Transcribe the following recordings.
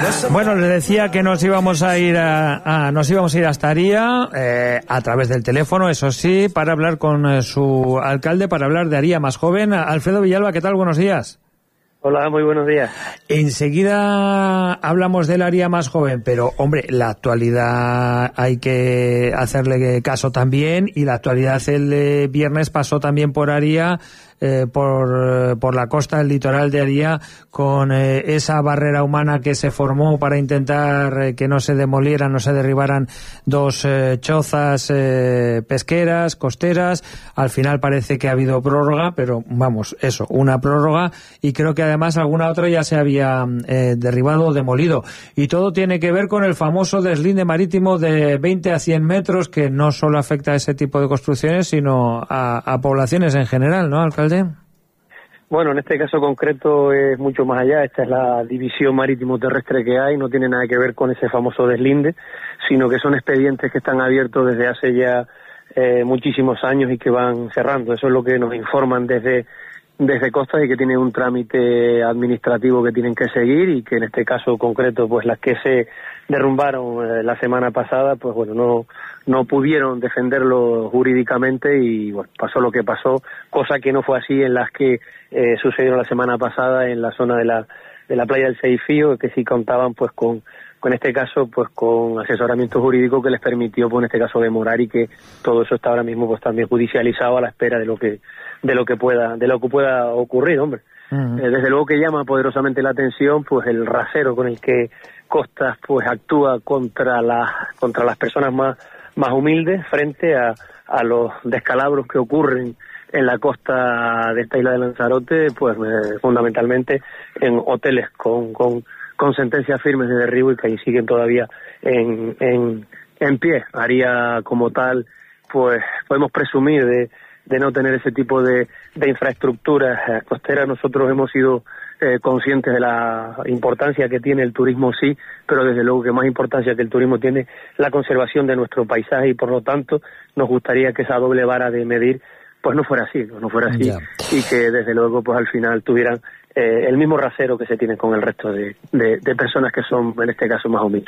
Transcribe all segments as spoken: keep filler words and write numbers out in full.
Bueno, les decía que nos íbamos a ir a, a nos íbamos a ir hasta Aría eh, a través del teléfono, eso sí, para hablar con eh, su alcalde, para hablar de Aría más joven. Alfredo Villalba, ¿qué tal? Buenos días. Hola, muy buenos días. Enseguida hablamos del Aría más joven, pero, hombre, la actualidad hay que hacerle caso también, y la actualidad el viernes pasó también por Aría, eh, por, por la costa del litoral de Aría, con eh, esa barrera humana que se formó para intentar eh, que no se demolieran, no se derribaran dos eh, chozas eh, pesqueras, costeras. Al final parece que ha habido prórroga, pero vamos, eso, una prórroga, y creo que además alguna otra ya se había eh, derribado o demolido. Y todo tiene que ver con el famoso deslinde marítimo de veinte a cien metros, que no solo afecta a ese tipo de construcciones, sino a, a poblaciones en general, ¿no, alcalde? Bueno, en este caso concreto es mucho más allá. Esta es la división marítimo-terrestre que hay, no tiene nada que ver con ese famoso deslinde, sino que son expedientes que están abiertos desde hace ya eh, muchísimos años y que van cerrando. Eso es lo que nos informan desde desde Costa, y que tienen un trámite administrativo que tienen que seguir, y que en este caso concreto, pues las que se derrumbaron eh, la semana pasada, pues bueno, no no pudieron defenderlo jurídicamente, y bueno, pasó lo que pasó, cosa que no fue así en las que eh, sucedieron la semana pasada en la zona de la de la playa del Seifío, que sí contaban pues con con este caso pues con asesoramiento jurídico que les permitió, pues en este caso, demorar, y que todo eso está ahora mismo pues también judicializado a la espera de lo que de lo que pueda de lo que pueda ocurrir, hombre. Uh-huh. Eh, desde luego que llama poderosamente la atención pues el rasero con el que Costas pues actúa contra las contra las personas más más humildes frente a a los descalabros que ocurren en la costa de esta isla de Lanzarote, pues eh, fundamentalmente en hoteles con con con sentencias firmes de derribo, y que ahí siguen todavía en en en pie. Aría como tal, pues podemos presumir de de no tener ese tipo de, de infraestructuras costeras. Nosotros hemos sido eh, conscientes de la importancia que tiene el turismo, sí, pero desde luego que más importancia que el turismo tiene la conservación de nuestro paisaje, y por lo tanto nos gustaría que esa doble vara de medir pues no fuera así, no, no fuera así, yeah. Y que desde luego pues al final tuvieran Eh, el mismo rasero que se tiene con el resto de, de, de personas que son, en este caso, más humildes.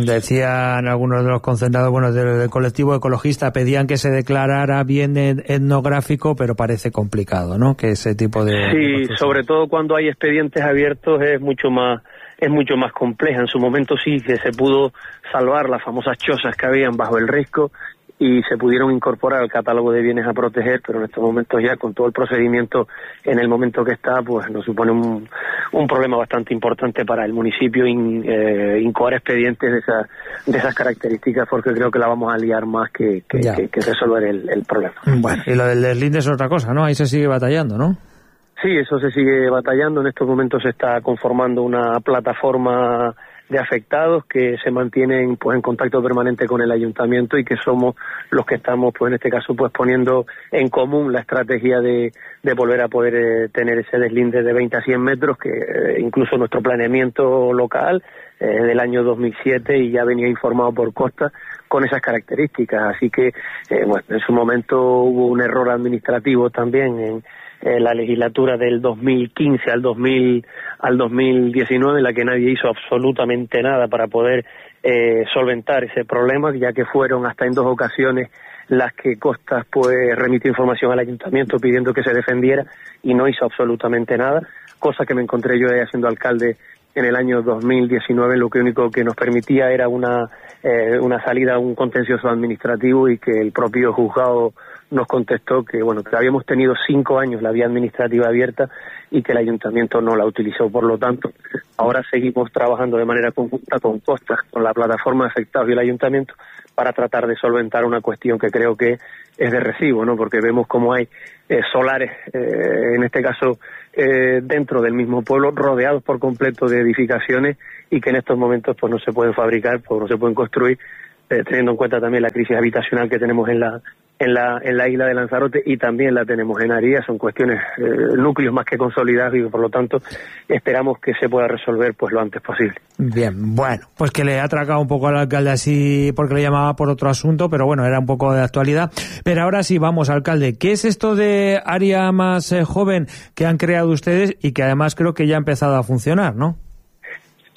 Decían algunos de los concentrados, bueno, del, del colectivo ecologista, pedían que se declarara bien etnográfico, pero parece complicado, ¿no?, que ese tipo de... Sí, de sobre todo cuando hay expedientes abiertos es mucho más es mucho más compleja. En su momento sí que se pudo salvar las famosas chozas que habían bajo el risco, y se pudieron incorporar al catálogo de bienes a proteger, pero en estos momentos ya, con todo el procedimiento en el momento que está, pues nos supone un, un problema bastante importante para el municipio in, eh, incoar expedientes de, esa, de esas características, porque creo que la vamos a liar más que, que, que, que resolver el, el problema. Bueno, y lo del deslinde es otra cosa, ¿no? Ahí se sigue batallando, ¿no? Sí, eso se sigue batallando. En estos momentos se está conformando una plataforma de afectados que se mantienen pues en contacto permanente con el ayuntamiento, y que somos los que estamos pues en este caso pues poniendo en común la estrategia de, de volver a poder eh, tener ese deslinde de veinte a cien metros, que eh, incluso nuestro planeamiento local eh, del año dos mil siete, y ya venía informado por Costa con esas características. Así que eh, bueno, en su momento hubo un error administrativo también en Eh, la legislatura del dos mil quince al dos mil al dos mil diecinueve, en la que nadie hizo absolutamente nada para poder eh, solventar ese problema, ya que fueron hasta en dos ocasiones las que Costas pues remitió información al ayuntamiento pidiendo que se defendiera, y no hizo absolutamente nada, cosa que me encontré yo haciendo alcalde en el año dos mil diecinueve. Lo que único que nos permitía era una eh, una salida a un contencioso administrativo, y que el propio juzgado nos contestó que bueno que habíamos tenido cinco años la vía administrativa abierta, y que el ayuntamiento no la utilizó. Por lo tanto, ahora seguimos trabajando de manera conjunta con Costas, con la plataforma de afectados y el ayuntamiento, para tratar de solventar una cuestión que creo que es de recibo, ¿no? Porque vemos cómo hay eh, solares, eh, en este caso eh, dentro del mismo pueblo, rodeados por completo de edificaciones, y que en estos momentos pues no se pueden fabricar, pues no se pueden construir, eh, teniendo en cuenta también la crisis habitacional que tenemos en la en la en la isla de Lanzarote, y también la tenemos en Aría. Son cuestiones, eh, núcleos más que consolidados, y por lo tanto esperamos que se pueda resolver pues lo antes posible. Bien, bueno, pues que le he atracado un poco al alcalde así porque le llamaba por otro asunto, pero bueno, era un poco de actualidad. Pero ahora sí, vamos, alcalde, ¿qué es esto de Aría más eh, joven que han creado ustedes, y que además creo que ya ha empezado a funcionar, ¿no?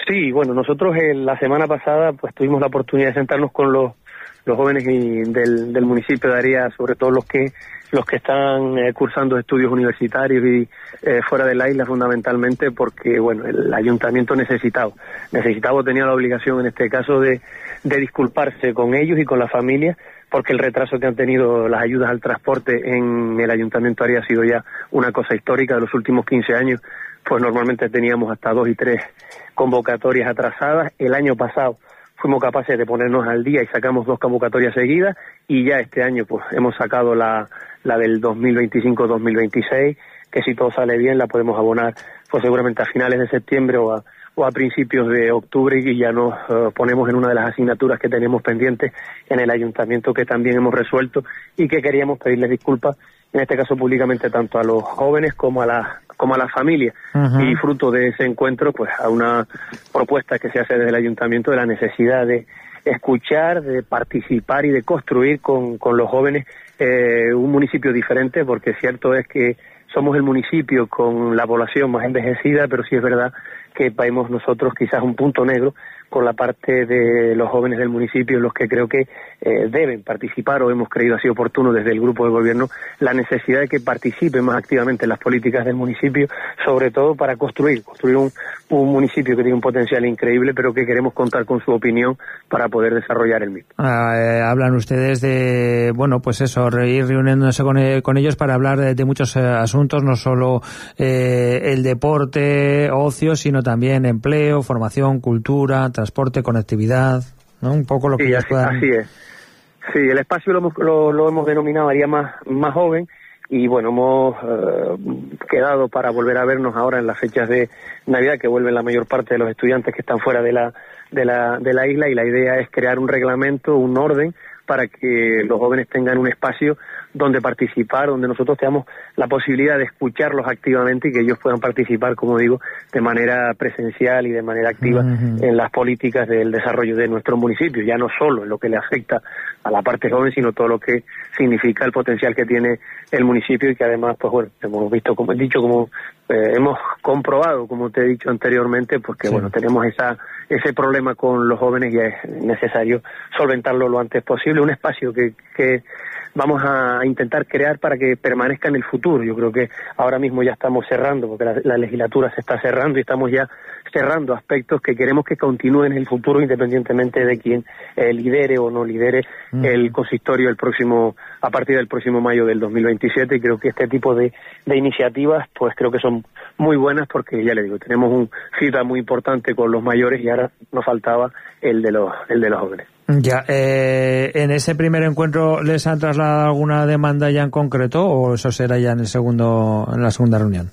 Sí, bueno, nosotros eh, la semana pasada pues tuvimos la oportunidad de sentarnos con los los jóvenes y del, del municipio de Aría, sobre todo los que los que están eh, cursando estudios universitarios y eh, fuera de la isla, fundamentalmente porque bueno, el ayuntamiento necesitaba necesitaba tenía la obligación en este caso de, de disculparse con ellos y con la familia, porque el retraso que han tenido las ayudas al transporte en el ayuntamiento de Aría ha sido ya una cosa histórica. De los últimos quince años, pues normalmente teníamos hasta dos y tres convocatorias atrasadas. El año pasado fuimos capaces de ponernos al día y sacamos dos convocatorias seguidas, y ya este año pues hemos sacado la, la del dos mil veinticinco dos mil veintiséis, que si todo sale bien la podemos abonar pues seguramente a finales de septiembre o a, o a principios de octubre, y ya nos uh, ponemos en una de las asignaturas que tenemos pendientes en el ayuntamiento, que también hemos resuelto y que queríamos pedirles disculpas, en este caso públicamente, tanto a los jóvenes como a la como a la familia. Uh-huh. Y fruto de ese encuentro, pues a una propuesta que se hace desde el ayuntamiento de la necesidad de escuchar, de participar y de construir con, con los jóvenes eh, un municipio diferente, porque cierto es que somos el municipio con la población más envejecida, pero sí es verdad que vemos nosotros quizás un punto negro con la parte de los jóvenes del municipio, los que creo que eh, deben participar, o hemos creído así oportuno desde el grupo de gobierno, la necesidad de que participen más activamente en las políticas del municipio, sobre todo para construir, construir un, un municipio que tiene un potencial increíble, pero que queremos contar con su opinión para poder desarrollar el mismo. Ah, eh, hablan ustedes de, bueno, pues eso, ir reuniéndose con, eh, con ellos para hablar de, de muchos eh, asuntos, no solo eh, el deporte, ocio, sino también empleo, formación, cultura, transporte, conectividad, ¿no? Un poco lo que sí, ellos así, puedan... así es. Sí, el espacio lo hemos, lo, lo hemos denominado Aría más, más joven, y bueno, hemos eh, quedado para volver a vernos ahora en las fechas de Navidad, que vuelven la mayor parte de los estudiantes que están fuera de la, de la, de la isla, y la idea es crear un reglamento, un orden, para que los jóvenes tengan un espacio donde participar, donde nosotros tengamos la posibilidad de escucharlos activamente y que ellos puedan participar, como digo, de manera presencial y de manera activa uh-huh. en las políticas del desarrollo de nuestro municipio, ya no solo en lo que le afecta a la parte joven, sino todo lo que significa el potencial que tiene el municipio, y que además, pues bueno, hemos visto, como he dicho, como eh, hemos comprobado, como te he dicho anteriormente, porque sí. bueno, tenemos esa ese problema con los jóvenes y es necesario solventarlo lo antes posible. Un espacio que, que vamos a intentar crear para que permanezca en el futuro. Yo creo que ahora mismo ya estamos cerrando, porque la, la legislatura se está cerrando y estamos ya cerrando aspectos que queremos que continúen en el futuro, independientemente de quién eh, lidere o no lidere mm. el consistorio el próximo a partir del próximo mayo del dos mil veintisiete, y creo que este tipo de, de iniciativas pues creo que son muy buenas, porque ya le digo, tenemos un cita muy importante con los mayores y ahora nos faltaba el de los el de los jóvenes. Ya, eh, ¿en ese primer encuentro les han trasladado alguna demanda ya en concreto, o eso será ya en el segundo en la segunda reunión?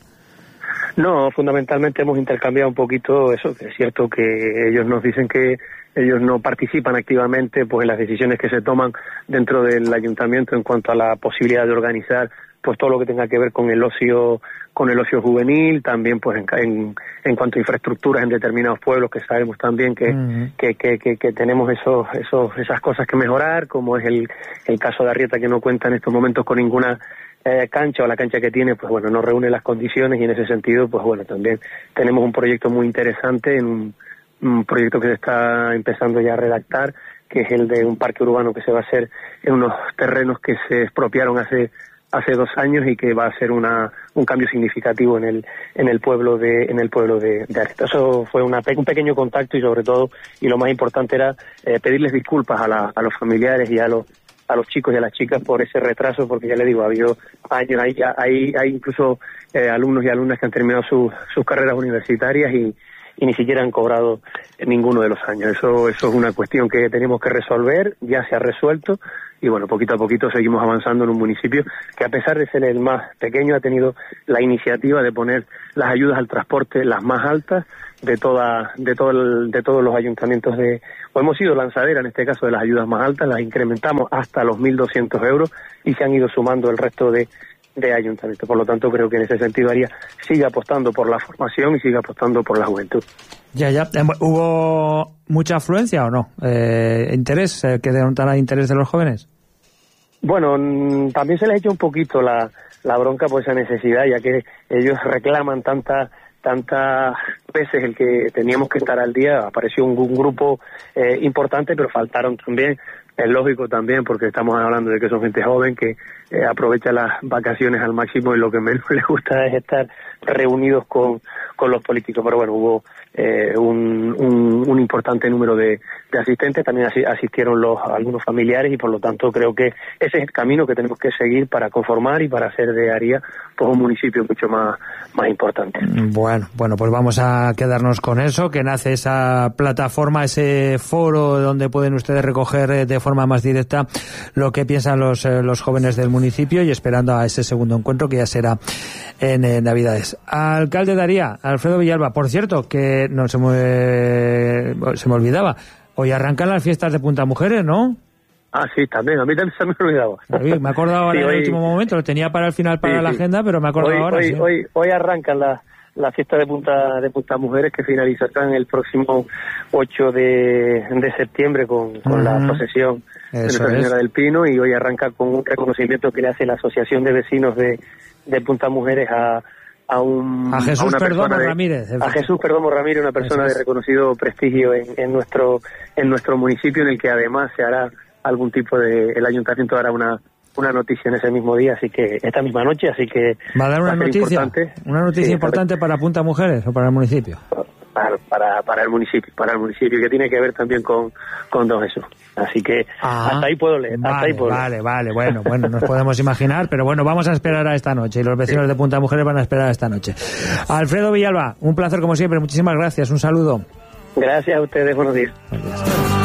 No, fundamentalmente hemos intercambiado un poquito eso, que es cierto que ellos nos dicen que ellos no participan activamente pues en las decisiones que se toman dentro del ayuntamiento en cuanto a la posibilidad de organizar pues todo lo que tenga que ver con el ocio con el ocio juvenil, también pues en, en, en cuanto a infraestructuras en determinados pueblos, que sabemos también que, uh-huh. que, que, que, que tenemos esos, esos, esas cosas que mejorar, como es el, el caso de Arrieta, que no cuenta en estos momentos con ninguna eh, cancha, o la cancha que tiene pues bueno no reúne las condiciones, y en ese sentido pues bueno también tenemos un proyecto muy interesante, en un, un proyecto que se está empezando ya a redactar, que es el de un parque urbano que se va a hacer en unos terrenos que se expropiaron hace hace dos años y que va a ser una un cambio significativo en el en el pueblo de en el pueblo de, de Arrieta. Eso fue una, un pequeño contacto, y sobre todo, y lo más importante era eh, pedirles disculpas a, la, a los familiares y a los a los chicos y a las chicas por ese retraso, porque ya les digo, ha habido años, hay, hay, hay incluso eh, alumnos y alumnas que han terminado su, sus carreras universitarias y, y ni siquiera han cobrado ninguno de los años. Eso, eso es una cuestión que tenemos que resolver, ya se ha resuelto, y bueno, poquito a poquito seguimos avanzando en un municipio que, a pesar de ser el más pequeño, ha tenido la iniciativa de poner las ayudas al transporte las más altas de toda de todo el, de todos los ayuntamientos de o hemos sido lanzadera en este caso de las ayudas más altas, las incrementamos hasta los mil doscientos euros, y se han ido sumando el resto de de ayuntamientos. Por lo tanto, creo que en ese sentido Aría sigue apostando por la formación y sigue apostando por la juventud. Ya, ya. ¿Hubo mucha afluencia o no? Eh, ¿Interés? Eh, ¿Que denotara interés de los jóvenes? Bueno, también se les echa un poquito la, la bronca por esa necesidad, ya que ellos reclaman tanta tantas veces el que teníamos que estar al día, apareció un, un grupo eh, importante, pero faltaron también. Es lógico también, porque estamos hablando de que son gente joven que eh, aprovecha las vacaciones al máximo y lo que menos les gusta es estar reunidos con, con los políticos. Pero bueno, hubo eh, un, un, un importante número de, de asistentes, también asistieron los algunos familiares y por lo tanto creo que ese es el camino que tenemos que seguir para conformar y para hacer de Aría pues un municipio mucho más, más importante. Bueno, bueno, pues vamos a quedarnos con eso, que nace esa plataforma, ese foro donde pueden ustedes recoger de forma más directa lo que piensan los, eh, los jóvenes del municipio y esperando a ese segundo encuentro que ya será en eh, Navidades. Alcalde de Aría, Alfredo Villalba, por cierto, que no se me, se me olvidaba, hoy arrancan las fiestas de Punta Mujeres, ¿no? Ah, sí, también, a mí también se me olvidaba. Sí, me he acordado ahora sí, en el hoy, último momento, lo tenía para el final para sí, la sí. agenda, pero me he acordado hoy, ahora. Hoy, sí. hoy, hoy arrancan las la fiesta de Punta de Punta Mujeres, que finalizarán el próximo ocho de, de septiembre con, con uh-huh. la procesión de Nuestra Señora del Pino, y hoy arranca con un reconocimiento que le hace la Asociación de Vecinos de, de Punta Mujeres a, a un a Jesús a una Perdomo de, Ramírez a Jesús Perdomo Ramírez, una persona de reconocido prestigio en, en nuestro en nuestro municipio, en el que además se hará algún tipo de, el ayuntamiento hará una una noticia en ese mismo día, así que esta misma noche, así que va a dar una va a noticia, importante. una noticia sí, importante para Punta Mujeres o para el municipio. Para, para para el municipio, para el municipio, que tiene que ver también con con Don Jesús. Así que Ajá. hasta ahí puedo leer. Vale, hasta ahí puedo vale, leer. vale, bueno, bueno, nos podemos imaginar, pero bueno, vamos a esperar a esta noche y los vecinos sí. de Punta Mujeres van a esperar a esta noche. Alfredo Villalba, un placer como siempre, muchísimas gracias, un saludo. Gracias a ustedes, buenos días. Buenos días.